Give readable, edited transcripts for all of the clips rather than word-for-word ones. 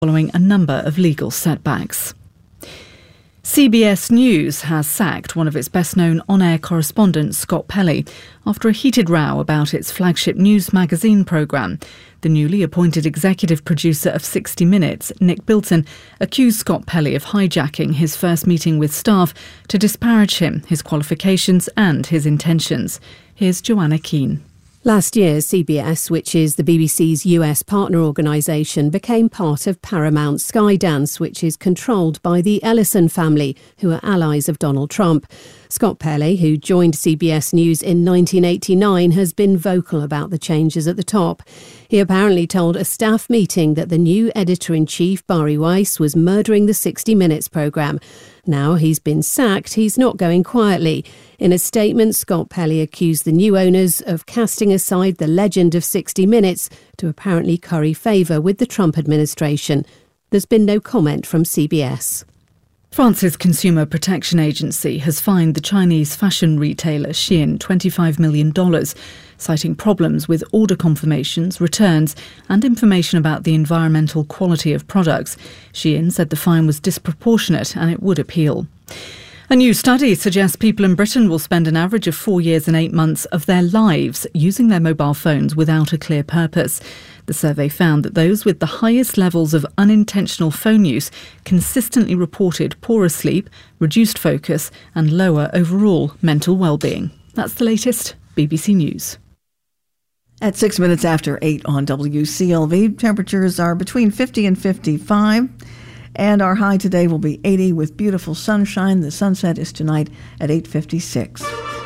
following a number of legal setbacks. CBS News has sacked one of its best-known on-air correspondents, Scott Pelley, after a heated row about its flagship news magazine programme. The newly appointed executive producer of 60 Minutes, Nick Bilton, accused Scott Pelley of hijacking his first meeting with staff to disparage him, his qualifications and his intentions. Here's Joanna Keane. Last year, CBS, which is the BBC's US partner organisation, became part of Paramount Skydance, which is controlled by the Ellison family, who are allies of Donald Trump. Scott Pelley, who joined CBS News in 1989, has been vocal about the changes at the top. He apparently told a staff meeting that the new editor-in-chief, Bari Weiss, was murdering the 60 Minutes programme. Now he's been sacked, he's not going quietly. In a statement, Scott Pelley accused the new owners of casting aside the legend of 60 Minutes to apparently curry favour with the Trump administration. There's been no comment from CBS. France's Consumer Protection Agency has fined the Chinese fashion retailer Shein $25 million, citing problems with order confirmations, returns and information about the environmental quality of products. Shein said the fine was disproportionate and it would appeal. A new study suggests people in Britain will spend an average of 4 years and 8 months of their lives using their mobile phones without a clear purpose. The survey found that those with the highest levels of unintentional phone use consistently reported poorer sleep, reduced focus and lower overall mental well-being. That's the latest. BBC News. At 6 minutes after 8 on WCLV, temperatures are between 50 and 55. And our high today will be 80 with beautiful sunshine. The sunset is tonight at 8:56.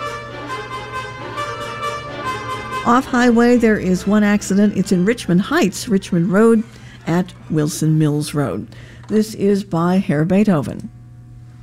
Off highway, there is one accident. It's in Richmond Heights, Richmond Road at Wilson Mills Road. This is by Herr Beethoven.